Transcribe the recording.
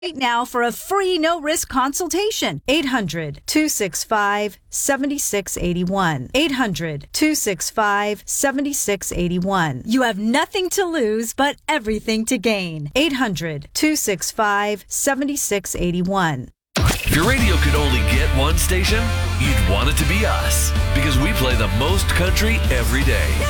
now for a free no-risk consultation. 800-265-7681. 800-265-7681. You have nothing to lose but everything to gain. 800-265-7681. If your radio could only get one station, you'd want it to be us. Because we play the most country every day.